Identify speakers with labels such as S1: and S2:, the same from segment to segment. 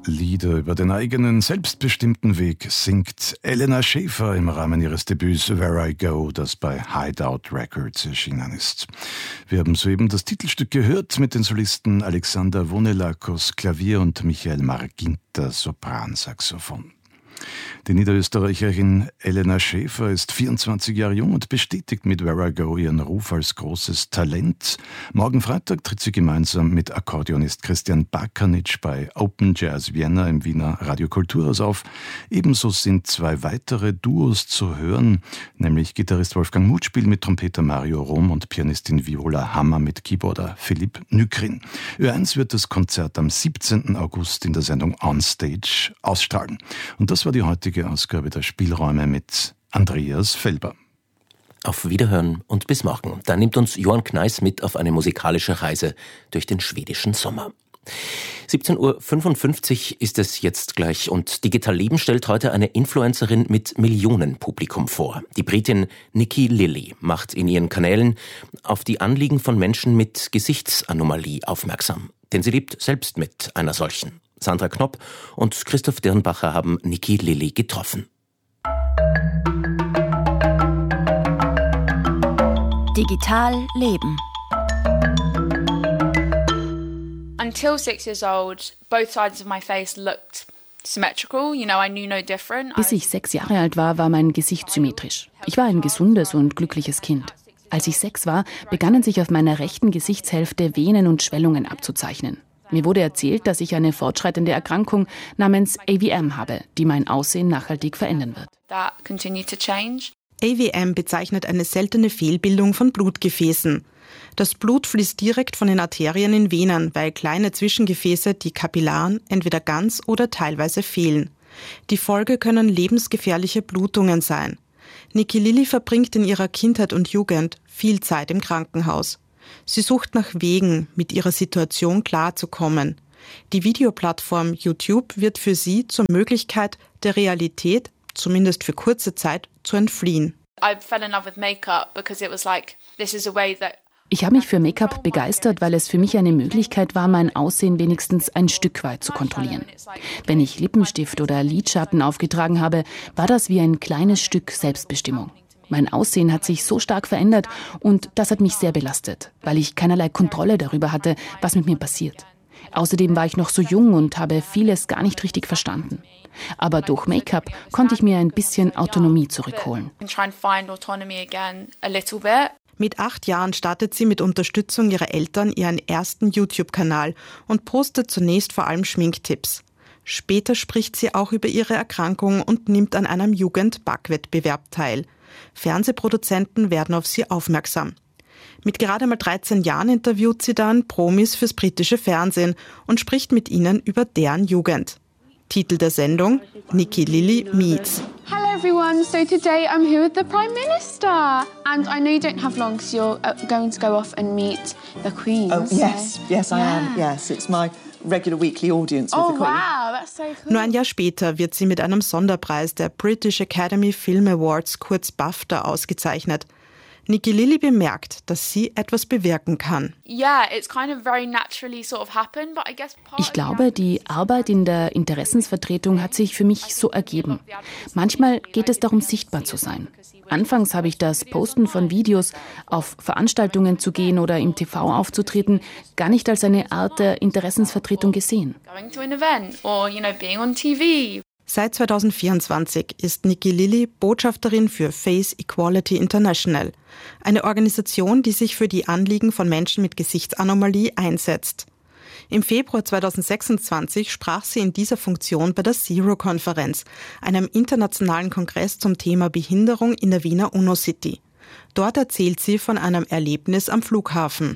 S1: Lieder über den eigenen selbstbestimmten Weg singt Elena Schäfer im Rahmen ihres Debüts Where I Go, das bei Hideout Records erschienen ist. Wir haben soeben das Titelstück gehört mit den Solisten Alexander Vonelakos Klavier und Michael Marginter Sopransaxophon. Die Niederösterreicherin Elena Schäfer ist 24 Jahre jung und bestätigt mit Where I Go ihren Ruf als großes Talent. Morgen Freitag tritt sie gemeinsam mit Akkordeonist Christian Bakanic bei Open Jazz Vienna im Wiener Radio Kulturhaus auf. Ebenso sind 2 weitere Duos zu hören, nämlich Gitarrist Wolfgang Mutspiel mit Trompeter Mario Rom und Pianistin Viola Hammer mit Keyboarder Philipp Nykrin. Ö1 wird das Konzert am 17. August in der Sendung Onstage ausstrahlen. Und das war die heutige Ausgabe der Spielräume mit Andreas Felber.
S2: Auf Wiederhören und bis morgen. Da nimmt uns Johann Kneis mit auf eine musikalische Reise durch den schwedischen Sommer. 17.55 Uhr ist es jetzt gleich und Digital Leben stellt heute eine Influencerin mit Millionenpublikum vor. Die Britin Nikki Lilly macht in ihren Kanälen auf die Anliegen von Menschen mit Gesichtsanomalie aufmerksam. Denn sie lebt selbst mit einer solchen. Sandra Knopp und Christoph Dirnbacher haben Nikki Lilly getroffen.
S3: Digital Leben.
S4: Until 6 years old, both sides of my face looked symmetrical. You know, I knew no different.
S3: Bis ich 6 Jahre alt war mein Gesicht symmetrisch. Ich war ein gesundes und glückliches Kind. Als ich 6 war, begannen sich auf meiner rechten Gesichtshälfte Venen und Schwellungen abzuzeichnen. Mir wurde erzählt, dass ich eine fortschreitende Erkrankung namens AVM habe, die mein Aussehen nachhaltig verändern wird.
S4: That continued to change.
S5: AVM bezeichnet eine seltene Fehlbildung von Blutgefäßen. Das Blut fließt direkt von den Arterien in Venen, weil kleine Zwischengefäße, die Kapillaren, entweder ganz oder teilweise fehlen. Die Folge können lebensgefährliche Blutungen sein. Nikki Lilly verbringt in ihrer Kindheit und Jugend viel Zeit im Krankenhaus. Sie sucht nach Wegen, mit ihrer Situation klarzukommen. Die Videoplattform YouTube wird für sie zur Möglichkeit, der Realität, zumindest für kurze Zeit, zu entfliehen.
S3: Ich habe mich für Make-up begeistert, weil es für mich eine Möglichkeit war, mein Aussehen wenigstens ein Stück weit zu kontrollieren. Wenn ich Lippenstift oder Lidschatten aufgetragen habe, war das wie ein kleines Stück Selbstbestimmung. Mein Aussehen hat sich so stark verändert und das hat mich sehr belastet, weil ich keinerlei Kontrolle darüber hatte, was mit mir passiert. Außerdem war ich noch so jung und habe vieles gar nicht richtig verstanden. Aber durch Make-up konnte ich mir ein bisschen Autonomie zurückholen.
S5: Mit 8 Jahren startet sie mit Unterstützung ihrer Eltern ihren ersten YouTube-Kanal und postet zunächst vor allem Schminktipps. Später spricht sie auch über ihre Erkrankung und nimmt an einem Jugend-Backwettbewerb teil. Fernsehproduzenten werden auf sie aufmerksam. Mit gerade mal 13 Jahren interviewt sie dann Promis fürs britische Fernsehen und spricht mit ihnen über deren Jugend. Titel der Sendung: Nikki Lilly Meets.
S6: Hello everyone, so today I'm here with the Prime Minister and I know you don't have long so you're going to go off and meet the Queen.
S7: Oh yes, I am. Yes, it's my regular weekly audience with the Queen.
S6: Wow, that's so cool.
S5: Nur ein Jahr später wird sie mit einem Sonderpreis der British Academy Film Awards, kurz BAFTA, ausgezeichnet. Nikki Lilly bemerkt, dass sie etwas bewirken kann.
S3: Ich glaube, die Arbeit in der Interessensvertretung hat sich für mich so ergeben. Manchmal geht es darum, sichtbar zu sein. Anfangs habe ich das Posten von Videos, auf Veranstaltungen zu gehen oder im TV aufzutreten, gar nicht als eine Art der Interessensvertretung gesehen.
S5: Seit 2024 ist Nikki Lilly Botschafterin für Face Equality International, eine Organisation, die sich für die Anliegen von Menschen mit Gesichtsanomalie einsetzt. Im Februar 2026 sprach sie in dieser Funktion bei der Zero-Konferenz, einem internationalen Kongress zum Thema Behinderung in der Wiener UNO-City. Dort erzählt sie von einem Erlebnis am Flughafen.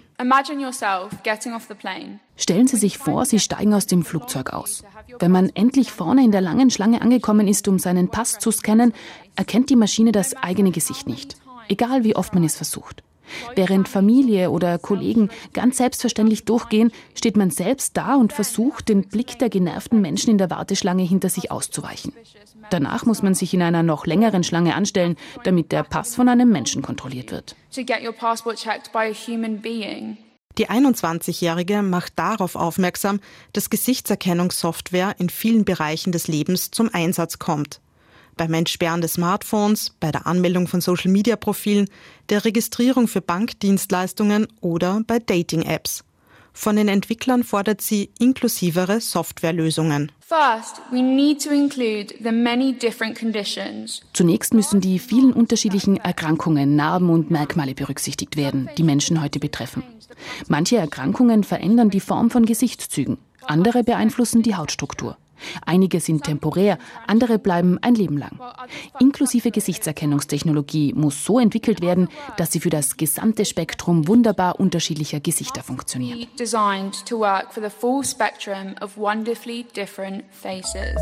S3: Stellen Sie sich vor, Sie steigen aus dem Flugzeug aus. Wenn man endlich vorne in der langen Schlange angekommen ist, um seinen Pass zu scannen, erkennt die Maschine das eigene Gesicht nicht, egal wie oft man es versucht. Während Familie oder Kollegen ganz selbstverständlich durchgehen, steht man selbst da und versucht, den Blick der genervten Menschen in der Warteschlange hinter sich auszuweichen. Danach muss man sich in einer noch längeren Schlange anstellen, damit der Pass von einem Menschen kontrolliert wird.
S5: Die 21-Jährige macht darauf aufmerksam, dass Gesichtserkennungssoftware in vielen Bereichen des Lebens zum Einsatz kommt. Beim Entsperren des Smartphones, bei der Anmeldung von Social-Media-Profilen, der Registrierung für Bankdienstleistungen oder bei Dating-Apps. Von den Entwicklern fordert sie inklusivere Softwarelösungen.
S4: First, we need to include the many different conditions.
S3: Zunächst müssen die vielen unterschiedlichen Erkrankungen, Narben und Merkmale berücksichtigt werden, die Menschen heute betreffen. Manche Erkrankungen verändern die Form von Gesichtszügen, andere beeinflussen die Hautstruktur. Einige sind temporär, andere bleiben ein Leben lang. Inklusive Gesichtserkennungstechnologie muss so entwickelt werden, dass sie für das gesamte Spektrum wunderbar unterschiedlicher Gesichter funktioniert.
S4: Designed to work for the full spectrum of wonderfully different faces.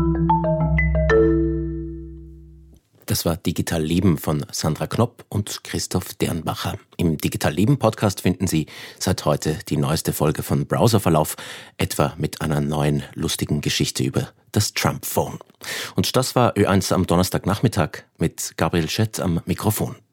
S2: Das war Digital Leben von Sandra Knopp und Christoph Dernbacher. Im Digital Leben Podcast finden Sie seit heute die neueste Folge von Browserverlauf, etwa mit einer neuen lustigen Geschichte über das Trump-Phone. Und das war Ö1 am Donnerstagnachmittag mit Gabriel Schett am Mikrofon.